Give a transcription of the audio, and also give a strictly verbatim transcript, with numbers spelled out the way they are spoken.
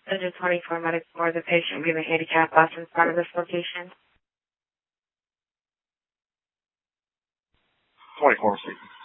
Engine twenty-four, medic for the patient leaving handicap bus in front of this location. twenty-four, speaking.